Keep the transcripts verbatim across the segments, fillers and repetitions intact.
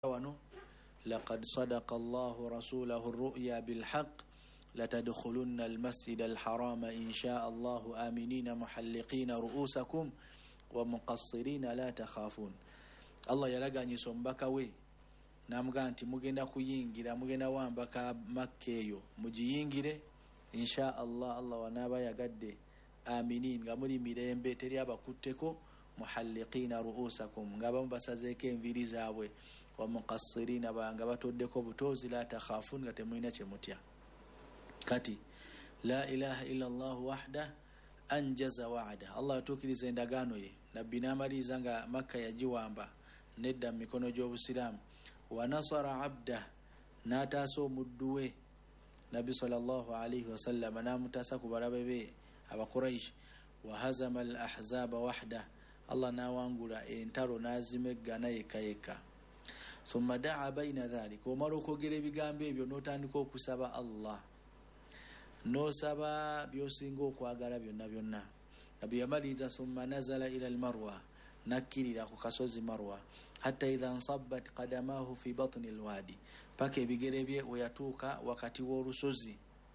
wano laqad sadaqa Allahu rasulahu ar-ru'ya bil haqq latadkhulunna al-masjid al-harama insha Allahu aminina muhalliqina ru'usakum wa muqassirina la takhafun. Allah yalaganyisa ombaka we namuga nti mugenda kuyingira mugenda wambaka Makka eyo mugiyingire insha Allah. Allah wanaba yagadde aminin nga muri mirembe teri abakutteko muhalliqina ru'usakum ngaba mbasazeeko enviri zaabwe wa muqassirina banga batoddeko butozi la takhafun nga temulina kyemutya. Kati la ilaha illa Allah wahda anjaza wa'ada. Allah atukiriza endagaano ye nabbi namaliza nga Makka yajiwamba nedda mikono gy'obusiramu wa nasara abda n'ataasa omuddu we Nabbi sallallahu alayhi wasallam namutaasa ku balabe be Abakuraish wa hazama al ahzaba wahda. Allah nawangula entalo nazimeggana yeka yeka. Summa da'a baina dhalika omala okwogera ebigambo ebyo n'otandika okusaba Allah n'osaba byosinga okwagala byonna byonna. Nabbi yamaliza summa nazala ila al marwa nakkirira ku kasozi Marwa hatta idha nsabbat qadamahu fi batni al wadi paka ebigere bye oyatuuka wakati w'olusozi.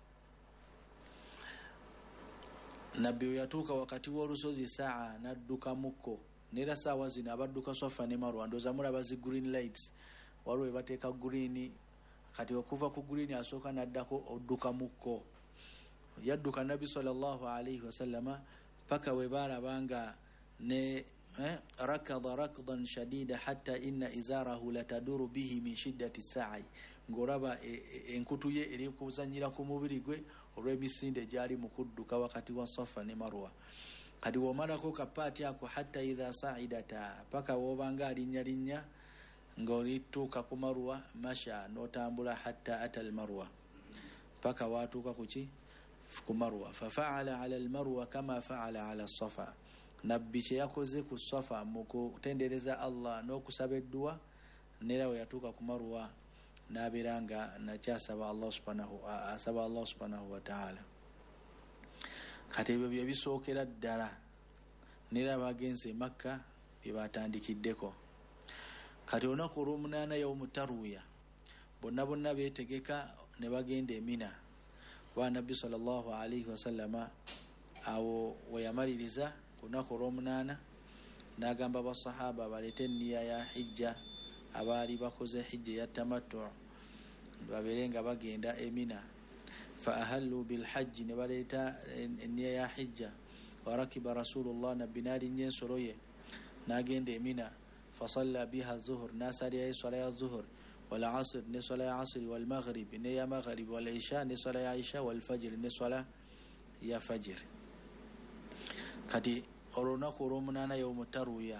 Nabbi oyatuuka wakati w'olusozi saa nadduka mukko nera saawa zino abadduka Safa ne Marwa ndoza mulaba zi green lights waliwo bateeka green kati okuva ku green asooka naddako odduka mukko. Yadduka Nabbi sallallahu alayhi wasallama paka we balabanga ne eh, rakada rakdan shadida hatta inna izarahu lataduru bihi min shiddati sa'i ngoraba enkutu ye eri kuzanyira ku mubiri gwe olw'emisinde gyali mu kudduka wakati wa Safa ne Marwa. Kati womalako kapaati ako hatta idha sa'idata paka wobanga alinnya linnya ng'olituuka ku Marwa masha n'otambula hatta ata al Marwa paka watuuka kuki ku Marwa. Fafa'ala ala al Marwa kama fa'ala ala Safa. Nabbi kye yakoze ku Safa mu kutendereza Allah n'okusaba edduwa nera we yatuuka ku Marwa n'abeeranga nakyasaba Allah subhanahu asaba Allah subhanahu wa ta'ala. Kati ebyo bye bisookera ddala nera bagenze Makka bye batandikiddeko. Kati olunaku olw'omunaana yawmu tarwiya bonna bonna beetegeka ne bagenda e Mina wa Nabbi sallallahu alayhi wasallama. Awo we yamaliriza ku lunaku olw'omunaana n'agamba basahaba baleete enniya ya hijja abaali bakoze hijja ya tamattu babeere nga bagenda e Mina. Fa ahallu bil hajji ne baleeta enniya ya hijja wa rakiba rasulullah nabbi n'alinnya ensolo ye n'agenda e Mina. Fasalla biha zuhur n'asalyayo swala ya zuhur wal asr ne swala ya asri wal maghrib ne ya maghrib wal isha ne swala ya isha wal fajr ne swala ya fajr. Kati olunaku olw'omunaana yawmu tarwiya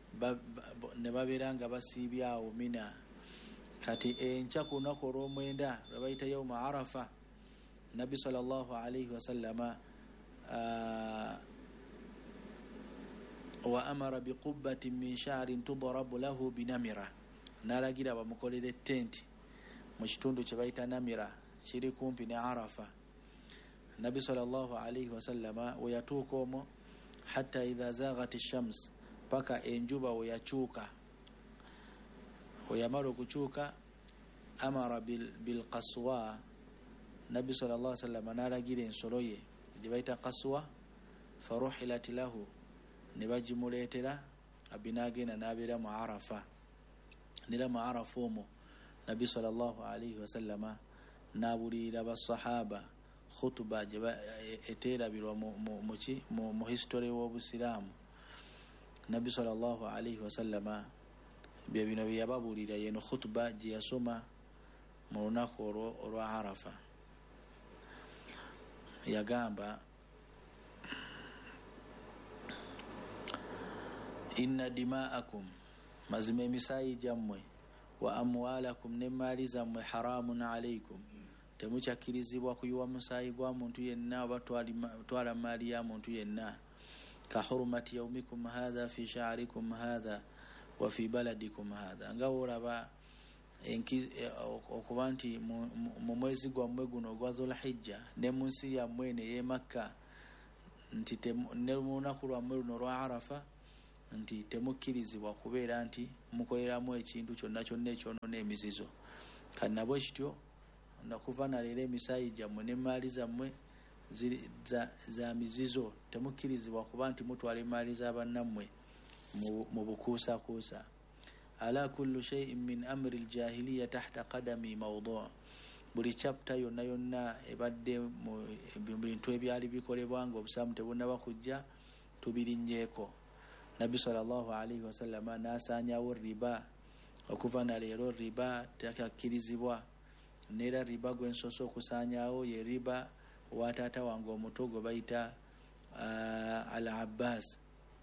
ne babeera nga basiibyawo Mina. Kati enkya ku lunaku olw'omwenda lwe bayita yawmu Arafa Nabbi sallallahu alayhi wasallama wa amara biqubbatin min sha'rin tudrabu lahu binamira n'alagira bamukolera ettenti mu kitundu kye bayita Namira kiri kumpi ne Arafa. Nabbi sallallahu alayhi wasallama we yatuuka omwo hatta idha zaghat ash-shams paka enjuba we yakyuka we yamala okukyuka amara bil, bil qaswa. Nabbi sallallahu alayhi wasallama n'alagira ensolo ye gye bayita qaswa faruhilat lahu ne bagimuleetera abbi n'agenda n'abeera mu Arafa. Nera mu Arafa omwo Nabbi sallallahu alayhi wasallama n'abulirira basahaba khutuba gye eteerabirwa mu history w'obusiraamu. Nabbi sallallahu alayhi wasallama bye bino bye yababuulira yeno khutuba gye yasoma mu lunaku olwa Arafa. Yagamba inna dima'akum mazima emisaayi gyammwe wa amwalakum n'emaali zammwe haramun alaykum temukyakirizibwa kuyiwa musaayi gwa muntu yenna oba twala maali ya muntu yenna. Ka hurumati yawmikum hadha fi sha'rikum hadha wa fi baladikum hadha nga olaba okuba nti mu mwezi gwammwe guno ogwa Dhul-Hijja ne mu nsi yammwe ne ye Makka nti ne mu lunaku lwammwe luno olwa Arafa nti temukkirizibwa kubeera nti mukoleramu ekintu kyonna kyonna ekyonoona emizizo. Kati nabwe kityo nakuva naleero emisaayi gyammwe n'emaali zammwe za, za mizizo. Temukkirizibwa kuba nti mutwala emaali z'abannammwe mu bukuusakuusa. Ala kullu shay'in min amri aljahiliya tahta qadami mawdu'. Buli chapter yonna yonna ebadde mu bintu ebyali bikolebwa nga obusaamu tebunnaba kujja tubirinnyeko. Nabbi sallallahu alaihi wasallam n'asaanyawo riba. Okuva na leero riba tekakkirizibwa. Neera riba gwe nsoose okusaanyawo ye riba wa taata wange omuto gwe bayita uh, Al-Abbas.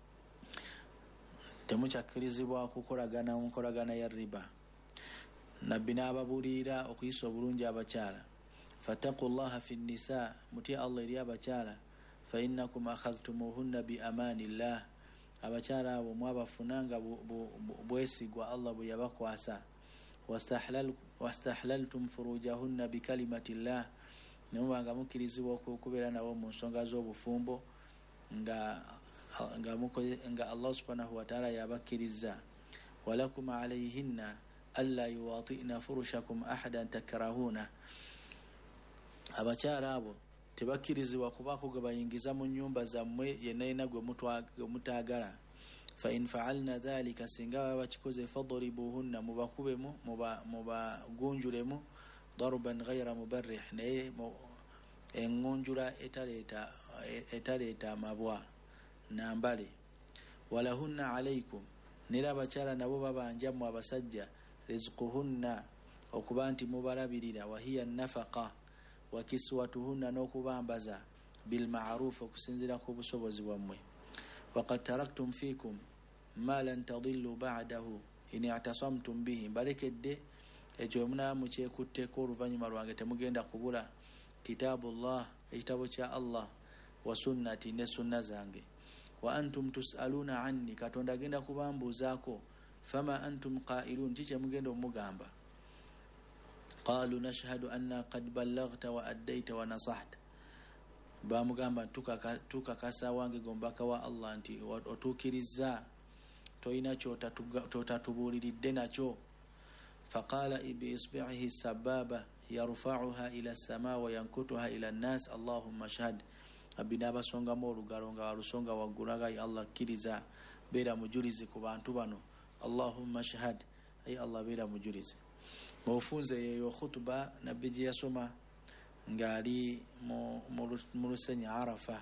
Temukyakkirizibwa kukolagana mukolagana ya riba. Nabbi n'ababuulira okuyisa obulungi abakyala. Fattaqullaha fi nnisa, mutya Allah eri abakyala. Fa innakum akhadhtumuhunna bi amanillah, abakyala abo mwabafunanga bwesigwa Allah bwe yabakwasa. Wastahlaltum furujahunna bi kalimatillah, nemubanga mukkirizibwa okubeera nabo mu nsonga z'obufumbo nga nga mukoze nga Allah subhanahu wa ta'ala yabakkiriza. Walakum alayhinna alla yuwati'na furushakum ahadan takrahuna, abakyala abo tebakkirizibwa kubaako gwe bayingiza mu nnyumba zammwe yenna yenna gwe mutaagala. Fa in fa'alna dhalika, singa baba bakikoze, fadribuhunna, mubakubemu mubagunjulemu, darban ghayra mubarrih, naye engonjula etaleeta etaleeta amabwa nambale. Walahunna alaykum, nera abakyala nabo babanjamu abasajja, rizquhunna, okuba nti mubalabirira, wahiya nafaqa, wa kiswatuhunna, n'okubambaza, bilma'ruf, okusinzira ku busobozi bwammwe. Waqad taraktum fikum ma lan tadillu ba'dahu in i'tasamtum bihi, balekedde ekyo munaa mukyekutteko oluvannyuma lwange temugenda kubula. Kitabullah, ekitabo kya Allah, wa sunnati, ne sunna zange. Wa antum tus'aluna anni, Katonda agenda kubambuuzaako. Fama antum qailun, kiki mugenda omugamba? Qalu nashhadu anna qad ballaghta wa addaita wa nasahta, bamugamba tukakasa wange gombaka wa Allah nti otuukiriza, toyina kyotatubuuliridde nakyo. Faqala bi isbi'ihi sababa yarfa'uha ila as-samaa wa yankutuha ila an-nas, Allahumma shahad. Abina basongamu olugalo nga walusonga waggulu, nga Allah kkiriza, beera mujulizi ku bantu bano. Allahumma shahad, ay Allah beera mujulizi. Mufunze yeyo khutba nabbi gye yasoma ngali mu lusenyi Arafa.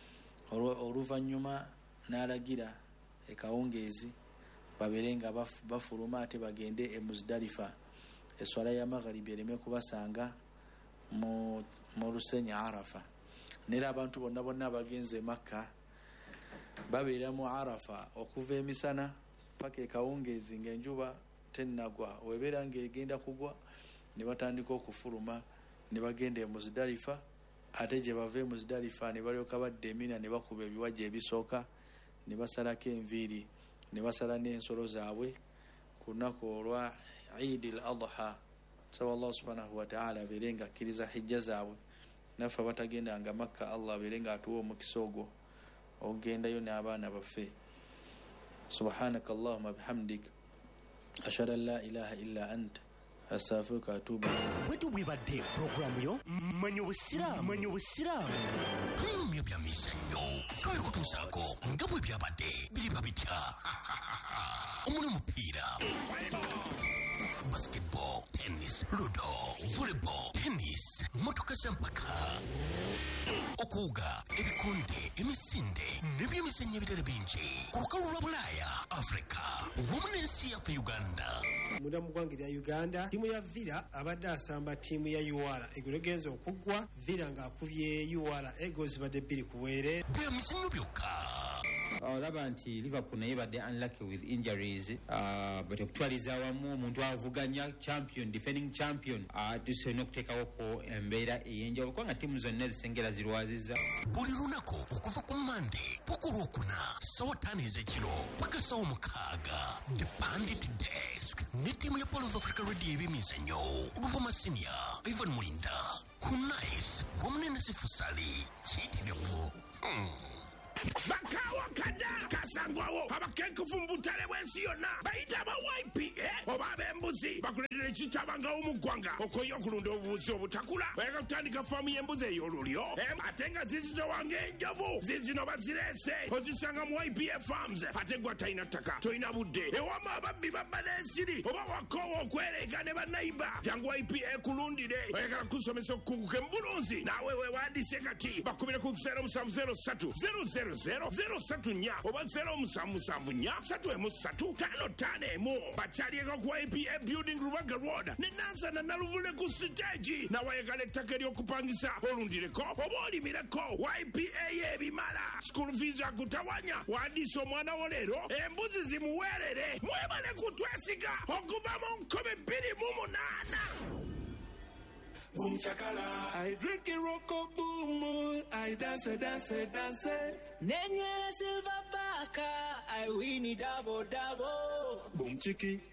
Oluvannyuma n'alagira ekawungeezi babeere nga bafuluma ate bagende e Muzdalifa, eswala ya magharibi ereme kubasanga mu lusenyi Arafa. Nera abantu bonna bonna abagenze e Makka babeera mu Arafa okuva emisana paka ekawungeezi ng'enjuba tennagwa. Webeera ng'egenda kugwa ne batandika okufuluma ne bagenda e Muzdalifa, ate gye bava e Muzdalifa ne balyoka badda Mina ne bakuba ebiwajja ebisooka, ne basalako enviiri, ne basala n'ensolo zaabwe ku lunaku olwa Eid al-Adha. Saba Allah subhanahu wa ta'ala abeere nga akkiriza hijja zaabwe, naffe abatagendanga Makka Allah abeere nga atuwa omukisa ogwo ogendayo n'abaana baffe. Subhanaka Allahumma bihamdik, ashhadu an la ilaha illa anta, astaghfiruka wa atubu ilayk. Bwetu bwibadde programu yo manyi obusiraamu manyi obusiraamu kumya bya mizannyo twaye kutuusaako nga bwe byabadde biriba bitya. Omuli omupiira, basketball, tennis, ludo, volleyball, tennis, motoka z'empaka, okuwuga, ebikonde, emisinde n'ebyemizannyo ebirala bingi ku lukalu lwa Bulaaya, Africa wamu n'ensi yaffe Uganda. Munda mu ggwanga lya Uganda, ttiimu ya Villa abadde asamba ttiimu ya U R Eagles egenze okuggwa, Villa ng'akubye U R Eagles badde bbiri ku bwere. Byemizannyo byokka. Olaba nti Liverpool naye badde unlucky with injuries, uh, but okutwaliza awamu omuntu avuganya champion, defending champion, uh, tusobola okuteekawoko embeera ey'enjawulo kubanga ttiimu zonna zisengera zirwazizza. Buli lunaku okuva ku Monday paka olwokuna ssaawa ttaano ez'ekiro paka ssaawa mukaaga, The Bandit Desk ne ttiimu ya Polo of Africa Radio ebyemizannyo, Luvuma Senior, Ivan Mulinda, Kunais wamu ne Nasifu Sali, kiyitirivu. Hmm. bakawa kada kasangwawo abakenkufu mbutale bwensi yonna bayita aba Y P A oba ab'embuzi bakuletera ekitabangawo mu ggwanga okoye okulunda obubuzi obutakula bayaga kutandika faamu y'embuzi ey'olulyo ate nga zizitowanga enjovu zizino bazirese ozisanga mu Y P A farms ate gwa talina ttaka tolina budde ewama ababbi babba n'ensiri oba wakoowa okwereega ne bannayiba jangu Y P A kulundire oyagala kusomesa okukunguka embulunzi naawe weewandiise kati bakubire ku zero musanvu zero ssatu zero zero zero zero ssatu nnya oba zero musanvu musanvu nnya ssatu emu ssatu ttaano ttaano emu bakyalieko ku Y P A building Rubaga road ne nansana naluvule ku siteegi nawayagala ettaka ery'okupangisa olundireko oba olimireko Y P A y'ebimala school fees akutawanya wandiisa omwana wo leero embuzi zimuweerere mwebale kutwesiga okuva mu nkumi bbiri mu munaana. Boom chakala, I drink a rocko boom, I dance, dance, dance. Nenye silver baka, I win it double double. Boom chiki.